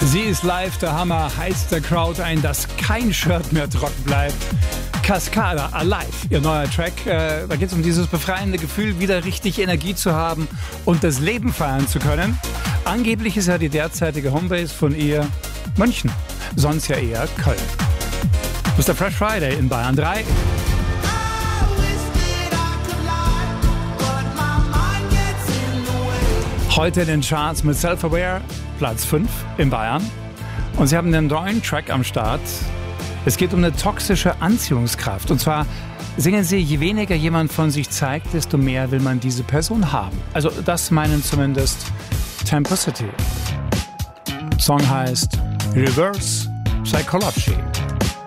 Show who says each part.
Speaker 1: Sie ist live, der Hammer, heißt der Crowd ein, dass kein Shirt mehr trocken bleibt. Cascada, Alive, ihr neuer Track. Da geht es um dieses befreiende Gefühl, wieder richtig Energie zu haben und das Leben feiern zu können. Angeblich ist ja die derzeitige Homebase von ihr München, sonst ja eher Köln. Mr. Fresh Friday in Bayern 3. Heute in den Charts mit Self-Aware, Platz 5 in Bayern. Und sie haben einen neuen Track am Start. Es geht um eine toxische Anziehungskraft. Und zwar singen sie, je weniger jemand von sich zeigt, desto mehr will man diese Person haben. Also das meinen zumindest Tempo City. Song heißt Reverse Psychology.